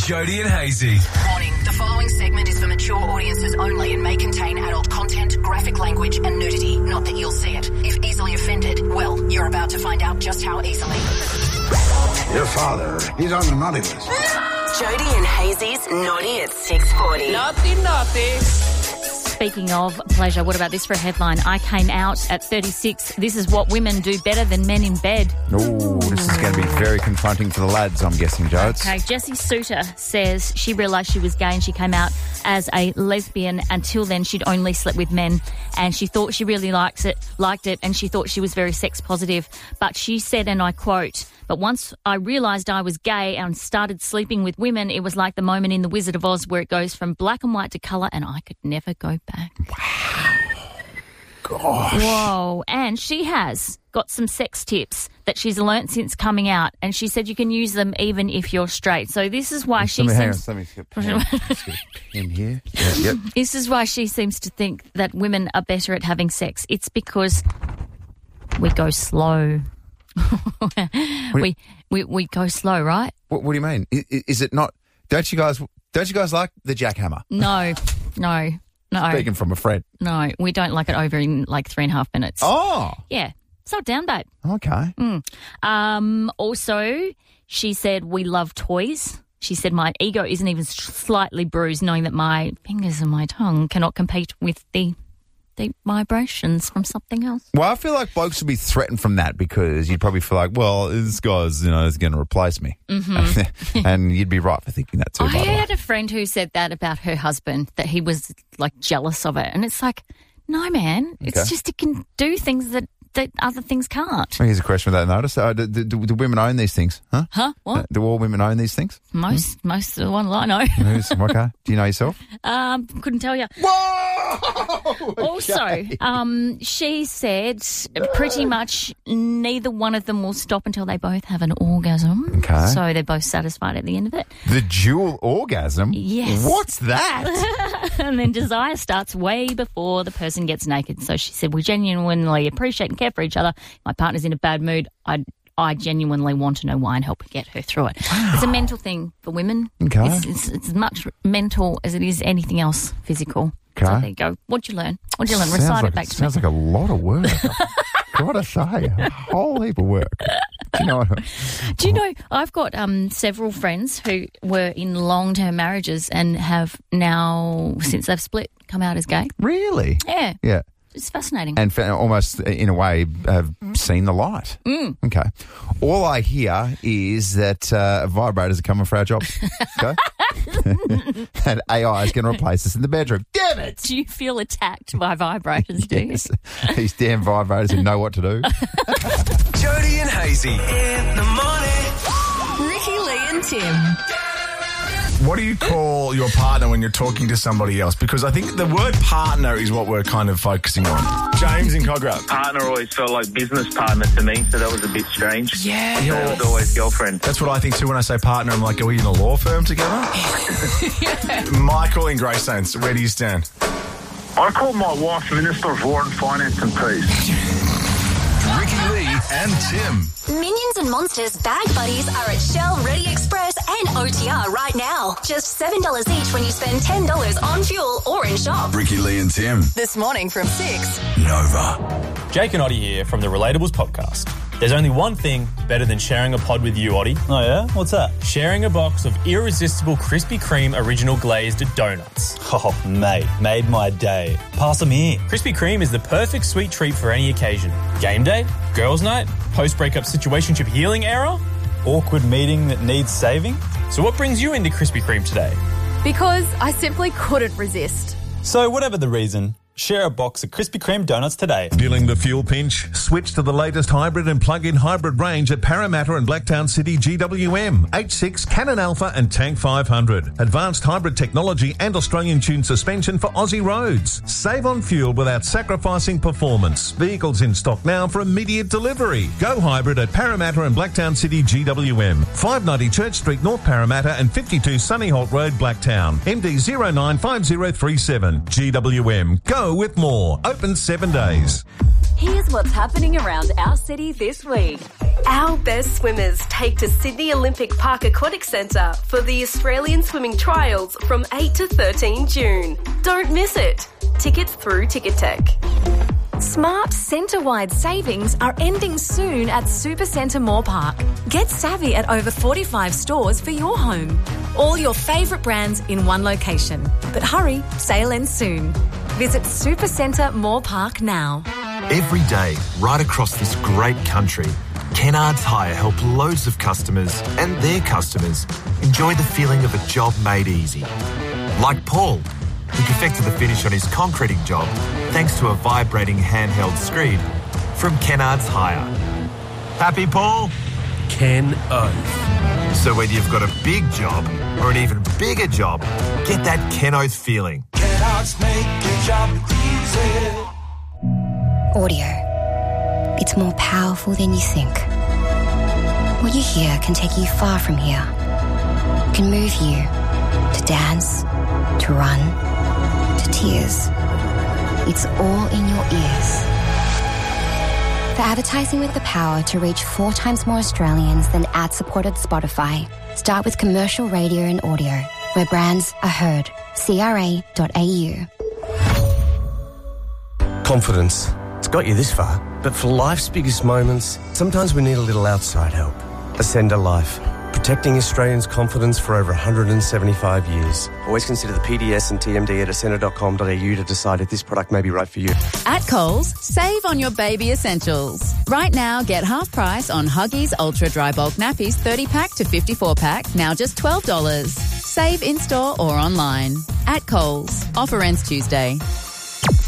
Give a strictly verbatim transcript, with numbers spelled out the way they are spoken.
Jody and Hazy. Warning, the following segment is for mature audiences only and may contain adult content, graphic language and nudity. Not that you'll see it. If easily offended, well, you're about to find out just how easily. Your father, he's on the naughty list. Jody and Hazy's Naughty at six forty. Naughty, naughty. Speaking of pleasure, what about this for a headline? I came out at thirty-six. This is what women do better than men in bed. Oh, this is going to be very confronting for the lads, I'm guessing, Jodes. Okay, Jessie Suter says she realised she was gay and she came out as a lesbian. Until then, she'd only slept with men and she thought she really likes it, liked it and she thought she was very sex positive. But she said, and I quote, "But once I realised I was gay and started sleeping with women, it was like the moment in The Wizard of Oz where it goes from black and white to colour and I could never go back." Wow. Gosh. Whoa. And she has got some sex tips that she's learnt since coming out and she said you can use them even if you're straight. So this is why she let me, seems... Hang on, let me get a pen. Let's get a pen here. Yeah, yep. This is why she seems to think that women are better at having sex. It's because we go slow. we, we we go slow, right? What, what do you mean? Is, is it not... Don't you guys... Don't you guys like the jackhammer? No, no, no. Speaking from a friend. No, we don't like it over in like three and a half minutes. Oh. Yeah. Slow it down, babe. Okay. Mm. Um, also, she said we love toys. She said my ego isn't even slightly bruised knowing that my fingers and my tongue cannot compete with the deep vibrations from something else. Well, I feel like blokes would be threatened from that because you'd probably feel like, well, this guy's, you know, is going to replace me. Mm-hmm. And you'd be right for thinking that too, I by the way. had a friend who said that about her husband, that he was, like, jealous of it. And it's like, no, man. Okay. It's just it can do things that, that other things can't. Here's a question without notice. Uh, do, do, do women own these things? Huh? Huh? What? Uh, do all women own these things? Most, hmm? most of the ones I know. Who's, okay. Do you know yourself? Um, couldn't tell you. Whoa! Okay. Also, um, she said pretty much neither one of them will stop until they both have an orgasm. Okay. So they're both satisfied at the end of it. The dual orgasm? Yes. What's that? And then desire starts way before the person gets naked. So she said, we genuinely appreciate and care for each other. If my partner's in a bad mood, I I genuinely want to know why and help get her through it. Wow. It's a mental thing for women. Okay. It's, it's, it's as much mental as it is anything else physical. Okay. So there you go. What'd you learn? What'd you learn? Sounds Recite like, it back to sounds me. like a lot of work. Gotta say, a whole heap of work. Do you know what I mean? Do you know, I've got um, several friends who were in long-term marriages and have now, since they've split, come out as gay. Really? Yeah. Yeah. It's fascinating. And fa- almost, in a way, have seen the light. Mm. Okay. All I hear is that uh, vibrators are coming for our jobs. Okay? And A I is going to replace us in the bedroom. Damn it! Do you feel attacked by vibrators, do Yes. These damn vibrators who know what to do. Jody and Hazy in the morning. Ricky, Lee and Tim. What do you call your partner when you're talking to somebody else? Because I think the word partner is what we're kind of focusing on. James in Cogra. Partner always felt like business partner to me, so that was a bit strange. Yeah. It was always girlfriend. That's what I think too when I say partner. I'm like, are we in a law firm together? Yeah. Michael in Greystanes, where do you stand? I call my wife Minister of War and Finance and Peace. Ricky Lee and Tim. Minions and Monsters bag buddies are at Shell, Ready Express and O T R right now. Just seven dollars each when you spend ten dollars on fuel or in shop. Ricky Lee and Tim. This morning from six. Nova. Jake and Oddie here from the Relatables podcast. There's only one thing better than sharing a pod with you, Oddie. Oh, yeah? What's that? Sharing a box of irresistible Krispy Kreme original glazed donuts. Oh, mate, made my day. Pass them here. Krispy Kreme is the perfect sweet treat for any occasion. Game day, girls' night, post-breakup situationship healing era. Awkward meeting that needs saving. So what brings you into Krispy Kreme today? Because I simply couldn't resist. So whatever the reason, share a box of Krispy Kreme donuts today. Feeling the fuel pinch? Switch to the latest hybrid and plug-in hybrid range at Parramatta and Blacktown City G W M. H six, Canon Alpha and Tank five hundred. Advanced hybrid technology and Australian-tuned suspension for Aussie roads. Save on fuel without sacrificing performance. Vehicles in stock now for immediate delivery. Go hybrid at Parramatta and Blacktown City G W M. five ninety Church Street, North Parramatta and fifty-two Sunny Holt Road, Blacktown. M D zero nine five zero three seven. G W M. Go with more. Open seven days. Here's what's happening around our city this week. Our best swimmers take to Sydney Olympic Park Aquatic Centre for the Australian Swimming Trials from eight to thirteen June. Don't miss it. Tickets through Ticketek. Smart centre-wide savings are ending soon at Supercentre Moore Park. Get savvy at over forty-five stores for your home. All your favourite brands in one location. But hurry, sale ends soon. Visit Supercentre Moore Park now. Every day, right across this great country, Kennards Hire help loads of customers and their customers enjoy the feeling of a job made easy. Like Paul, who perfected the finish on his concreting job thanks to a vibrating handheld screed from Kennards Hire. Happy, Paul? Ken Oath. So whether you've got a big job or an even bigger job, get that Ken Oath feeling. Kennards make your job easy. Audio. It's more powerful than you think. What you hear can take you far from here. It can move you to dance, to run, to tears. It's all in your ears. For advertising with the power to reach four times more Australians than ad-supported Spotify, start with commercial radio and audio, where brands are heard. C R A dot A U. Confidence. It's got you this far, but for life's biggest moments, sometimes we need a little outside help. Ascender Life. Protecting Australians' confidence for over one hundred seventy-five years. Always consider the P D S and T M D at ascender dot com dot a u to decide if this product may be right for you. At Coles, save on your baby essentials. Right now, get half price on Huggies Ultra Dry Bulk Nappies thirty pack to fifty-four pack, now just twelve dollars. Save in-store or online. At Coles. Offer ends Tuesday.